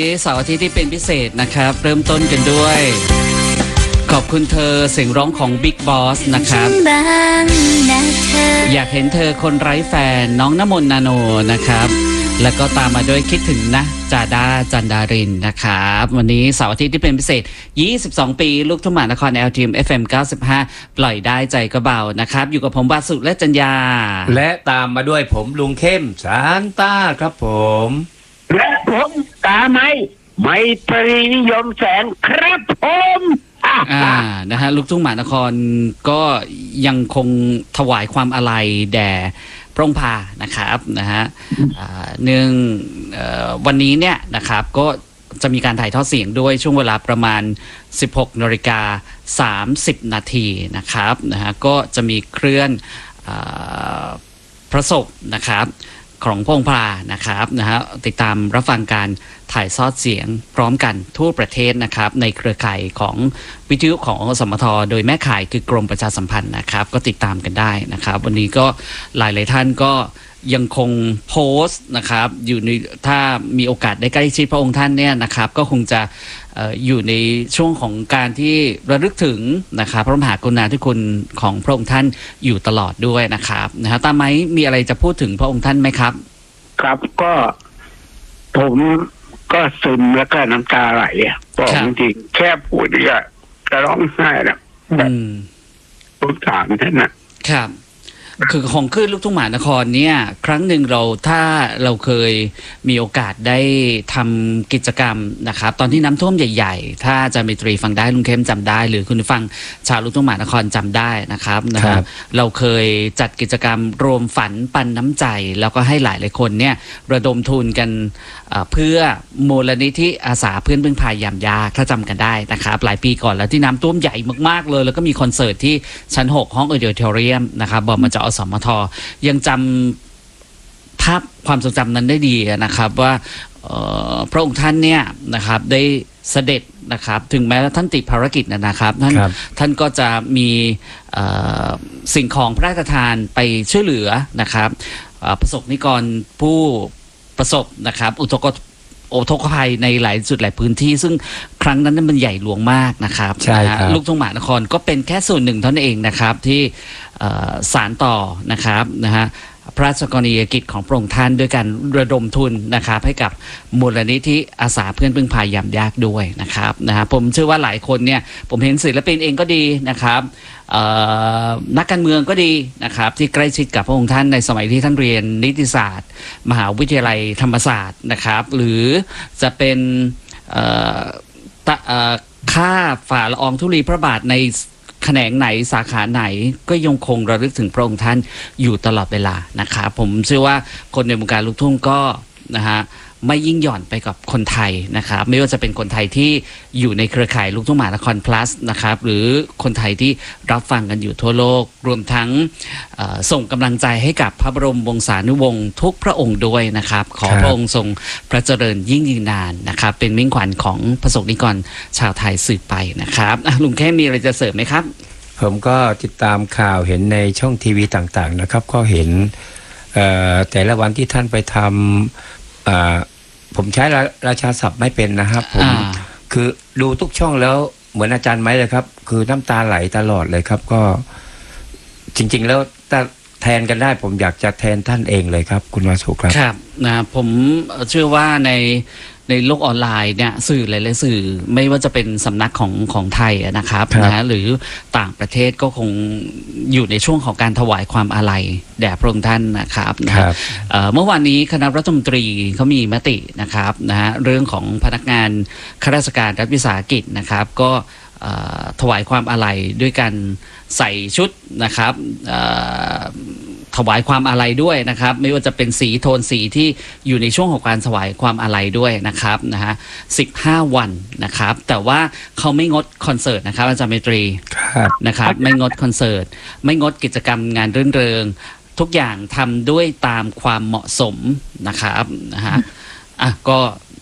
เสาร์อาทิตย์ที่เป็นพิเศษนะครับเริ่มต้นกันด้วยขอบคุณเธอเสียงร้องของ Big Boss นะครับอยากเห็นเธอคนไร้แฟนน้องณมนต์นาโนนะครับแล้วก็ตามมาด้วยคิดถึงนะจาด้าจันดารินนะครับวันนี้เสาร์อาทิตย์ที่เป็นพิเศษ22 ปีลูกทุ่งมหานคร LTM FM 95ปล่อยได้ใจก็เบานะครับอยู่กับผมบาสุและจัญญาและตามมาด้วยผมลุงเข้มซานต้าครับผมและผมตาไมตรีนิยมแสงครับผมนะฮะลูกทุ่งมหานครก็ยังคงถวายความอาลัยแด่พระองค์พานะครับนะฮะเนื่องวันนี้เนี่ยนะครับก็จะมีการถ่ายทอดเสียงด้วยช่วงเวลาประมาณ 16:30 นาทีนะครับนะฮะก็จะมีเคลื่อนพระศพนะครับของพระองค์พานะครับนะฮะติดตามรับฟังการถ่ายทอดเสียงพร้อมกันทั่วประเทศนะครับในเครือข่ายของวิทยุของอสมทโดยแม่ข่ายคือกรมประชาสัมพันธ์นะครับก็ติดตามกันได้นะครับวันนี้ก็หลายท่านก็ยังคงโพสต์นะครับอยู่ในถ้ามีโอกาสได้ใกล้ชิดพระองค์ท่านเนี่ยนะครับก็คงจะอยู่ในช่วงของการที่ระลึกถึงนะครับพระมหากรุณาธิคุณของพระองค์ท่านอยู่ตลอดด้วยนะครับนะฮะตามไหมมีอะไรจะพูดถึงพระองค์ท่านไหมครับครับก็ผมก็ซึมแล้วก็น้ำตาไหลบอกจริงแค่พูดก็จะร้องไห้นะแบบสงสารท่านนะครับคือของคลื่นลูกทุ่งมหานครเนี่ยครั้งหนึ่งถ้าเราเคยมีโอกาสได้ทำกิจกรรมนะครับตอนที่น้ำท่วมใหญ่ๆถ้าอาจารย์ไมตรีฟังได้ลุงเข้มจำได้หรือคุณผู้ฟังชาวลูกทุ่งมหานครจำได้นะครับเราเคยจัดกิจกรรมรวมฝันปันน้ำใจแล้วก็ให้หลายคนเนี่ยระดมทุนกันเพื่อมูลนิธิอาสาเพื่อนพึ่งพายามยากถ้าจำกันได้นะครับหลายปีก่อนแล้วที่น้ำท่วมใหญ่มากๆเลยแล้วก็มีคอนเสิร์ตที่ชั้น 6 ห้องออดิโทเรียมนะครับบอกมาจากอสมทยังจำภาพความทรงจำนั้นได้ดีนะครับว่าพระองค์ท่านเนี่ยนะครับได้เสด็จนะครับถึงแม้ว่าท่านติดภารกิจนะครับท่านก็จะมีสิ่งของพระราชทานไปช่วยเหลือนะครับประสบนิกรผู้ประสบนะครับอุทกภัยในหลายจุดหลายพื้นที่ซึ่งครั้งนั้นมันใหญ่หลวงมากนะครับลูกทุ่งมหานครก็เป็นแค่ส่วนหนึ่งเท่านั้นเองนะครับที่สานต่อนะครับนะฮะพระราชกรณียกิจของพระองค์ท่านด้วยการระดมทุนนะครับให้กับมูลนิธิอาสาเพื่อนพึ่งพายามยากด้วยนะครับนะฮะผมเชื่อว่าหลายคนเนี่ยผมเห็นศิลปินเองก็ดีนะครับนักการเมืองก็ดีนะครับที่ใกล้ชิดกับพระองค์ท่านในสมัยที่ท่านเรียนนิติศาสตร์มหาวิทยาลัยธรรมศาสตร์นะครับหรือจะเป็นค่าฝ่าละอองธุลีพระบาทในแขนงไหนสาขาไหนก็ยังคงระลึกถึงพระองค์ท่านอยู่ตลอดเวลานะครับผมเชื่อว่าคนในวงการลูกทุ่งก็นะฮะไม่ยิ่งหย่อนไปกับคนไทยนะครับไม่ว่าจะเป็นคนไทยที่อยู่ในเครือข่ายลูกทุ่งมหานคร plus นะครับหรือคนไทยที่รับฟังกันอยู่ทั่วโลกรวมทั้งส่งกำลังใจให้กับพระบรมวงศานุวงศ์ทุกพระองค์ด้วยนะครับขอพระองค์ทรงพระเจริญยิ่งยืนนานนะครับเป็นมิ่งขวัญของประสบนิกรชาวไทยสืบไปนะครับลุงแค่มีอะไรจะเสริมไหมครับผมก็ติดตามข่าวเห็นในช่องทีวีต่างๆนะครับก็เห็นแต่ละวันที่ท่านไปทำผมใช้ราชาศัพท์ไม่เป็นนะครับผมคือดูทุกช่องแล้วเหมือนอาจารย์ไหมเลยครับคือน้ำตาไหลตลอดเลยครับก็จริงๆแล้วถ้าแทนกันได้ผมอยากจะแทนท่านเองเลยครับคุณวาสุครับครับนะผมเชื่อว่าในโลกออนไลน์เนี่ยสื่อหลายๆสื่อไม่ว่าจะเป็นสำนักของไทยนะครับนะหรือต่างประเทศก็คงอยู่ในช่วงของการถวายความอาลัยแด่พระองค์ท่านนะครับเมื่อวานนี้คณะรัฐมนตรีเขามีมตินะครับนะฮะเรื่องของพนักงานข้าราชการรัฐวิสาหกิจนะครับก็ถวายความอาลัยด้วยการใส่ชุดนะครับถวายความอาลัยด้วยนะครับไม่ว่าจะเป็นสีโทนสีที่อยู่ในช่วงของการถวายความอาลัยด้วยนะครับนะฮะ15 วันนะครับแต่ว่าเขาไม่งดคอนเสิร์ตนะครับอาจารย์ไมตรีนะครับไม่งดคอนเสิร์ตไม่งดกิจกรรมงานรื่นเริงทุกอย่างทำด้วยตามความเหมาะสมนะครับนะฮะก็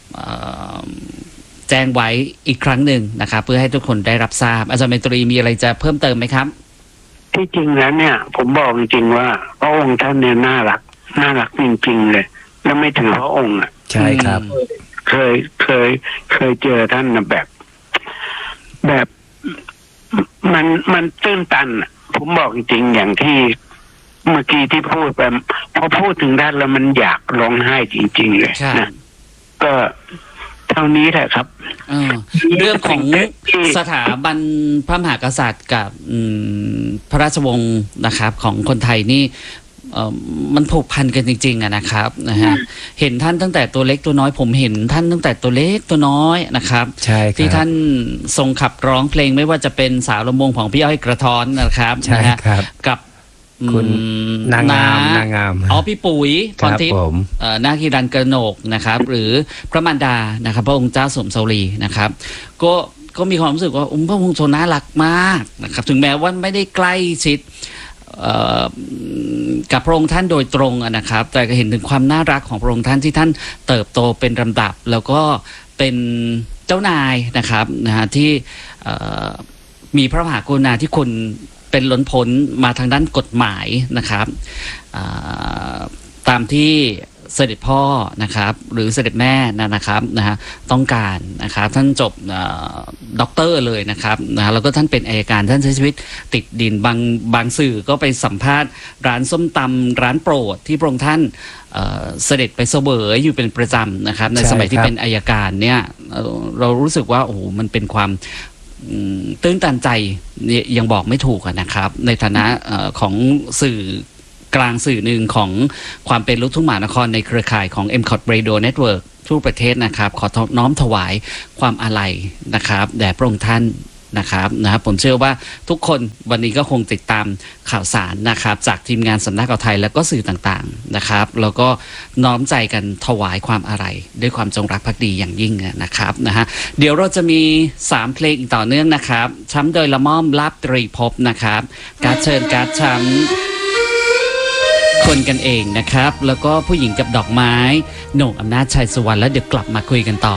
แจ้งไว้อีกครั้งหนึ่งนะครับเพื่อให้ทุกคนได้รับทราบอาจารย์ไมตรีมีอะไรจะเพิ่มเติมไหมครับที่จริงแล้วเนี่ยผมบอกจริงๆว่าพระองค์ท่านเนี่ยน่ารักจริงๆเลยแล้วไม่ถือพระองค์ใช่ครับเคยเจอท่านนะแบบมันตื้นตันอะผมบอกจริงๆอย่างที่เมื่อกี้ที่พูดไปพอพูดถึงท่านแล้วมันอยากร้องไห้จริงๆเลยนะก็เท่านี้แหละครับเรื่องของสถาบันพระมหากษัตริย์กับพระราชวงศ์นะครับของคนไทยนี่มันผูกพันกันจริงๆนะครับนะฮะเห็นท่านตั้งแต่ตัวเล็กตัวน้อยผมเห็นท่านตั้งแต่ตัวเล็กตัวน้อยนะครับใช่ที่ท่านทรงขับร้องเพลงไม่ว่าจะเป็นสาวลำวงของพี่อ้อยกระท้อนนะครับใช่ครับกับคุณนางงามพี่ปุ๋ยพรทิพย์นาคีรันกระโหนกนะครับหรือพระมารดานะครับพระองค์เจ้าสมสวรีนะครับก็มีความรู้สึกว่าพระองค์ทรงน่ารักมากนะครับถึงแม้ว่าไม่ได้ใกล้ชิดกับพระองค์ท่านโดยตรงนะครับแต่ก็เห็นถึงความน่ารักของพระองค์ท่านที่ท่านเติบโตเป็นลำดับแล้วก็เป็นเจ้านายนะครับที่มีพระมหากรุณาธิคุณเป็นล้นพ้นมาทางด้านกฎหมายนะครับตามที่เสด็จพ่อนะครับหรือเสด็จแม่นะครับต้องการนะครับท่านจบด็อกเตอร์เลยนะครับแล้วก็ท่านเป็นอัยการท่านใช้ชีวิตติดดินบางสื่อก็ไปสัมภาษณ์ร้านส้มตำร้านโปรดที่พระองค์ท่านเสด็จไปเสวยอยู่เป็นประจำนะครับในสมัยที่เป็นอัยการเนี่ยเรารู้สึกว่าโอ้โหมันเป็นความตื้นตันใจยังบอกไม่ถูกนะครับในฐานะของสื่อกลางสื่อหนึ่งของความเป็นลูกทุ่งมหานครในเครือข่ายของ MCOT Radio Network ทั่วประเทศนะครับขอน้อมถวายความอาลัยนะครับแด่พระองค์ท่านนะครับผมเชื่อว่าทุกคนวันนี้ก็คงติดตามข่าวสารนะครับจากทีมงานสำนักข่าวไทยแล้วก็สื่อต่างๆนะครับแล้วก็น้อมใจกันถวายความอาลัยด้วยความจงรักภักดีอย่างยิ่งนะครับเดี๋ยวเราจะมี3เพลงอีกต่อเนื่องนะครับช้ำโดยละม่อมลาบตรีภพนะครับการเชิญการช้ำคนกันเองนะครับแล้วก็ผู้หญิงกับดอกไม้โหน่งอำนาจชัยสุวรรณแล้วเดี๋ยวกลับมาคุยกันต่อ